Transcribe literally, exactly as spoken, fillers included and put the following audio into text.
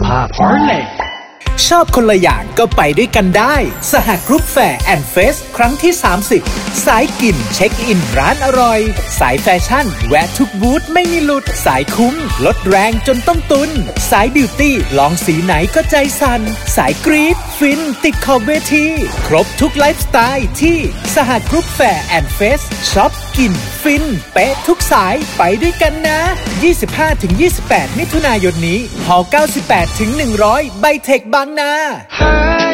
ภาพ Parley ชอบคนละอย่างก็ไปด้วยกันได้สหกรุ๊ปแฟร์แอนด์เฟสครั้งที่สามสิบสายกินเช็คอินร้านอร่อยสายแฟชั่นแวะทุกบูธไม่มีหลุดสายคุ้มลดแรงจนต้องตุนสายบิวตี้ลองสีไหนก็ใจสั่นสายกรี๊ดฟินติดขอบเวทีครบทุกไลฟ์สไตล์ที่สหกรุ๊ปแฟร์แอนด์เฟสช็อปกินฟินเป๊ะทุกสายไปด้วยกันนะ ยี่สิบห้าถึงยี่สิบแปด มิถุนายนนี้ฮอลล์ เก้าสิบแปดถึงหนึ่งร้อย ไบเทคบางนา